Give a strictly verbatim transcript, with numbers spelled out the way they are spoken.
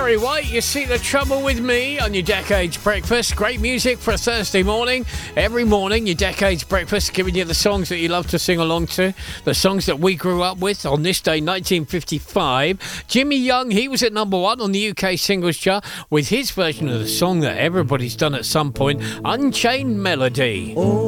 Barry White, you see the trouble with me on your Decades Breakfast. Great music for a Thursday morning. Every morning, your Decades Breakfast, giving you the songs that you love to sing along to, the songs that we grew up with on this day, nineteen fifty-five. Jimmy Young, he was at number one on the U K singles chart with his version of the song that everybody's done at some point, Unchained Melody. Oh.